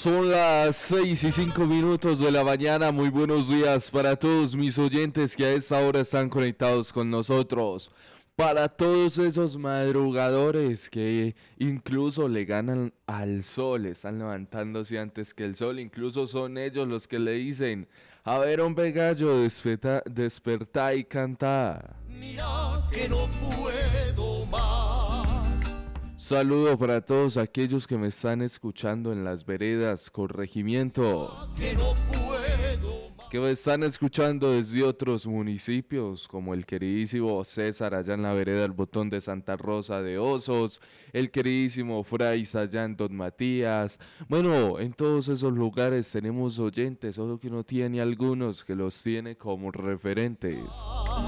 Son las 6:05 de la mañana. Muy buenos días para todos mis oyentes que a esta hora están conectados con nosotros. Para todos esos madrugadores que incluso le ganan al sol, están levantándose antes que el sol, incluso son ellos los que le dicen: a ver, hombre gallo, despertá y cantá. Mira que no puedo más. Saludo para todos aquellos que me están escuchando en las veredas, corregimientos, Que no puedo más. que me están escuchando desde otros municipios, como el queridísimo César allá en la vereda del Botón de Santa Rosa de Osos, el queridísimo Frais allá en Don Matías. Bueno, en todos esos lugares tenemos oyentes, solo que no tiene algunos que los tiene como referentes.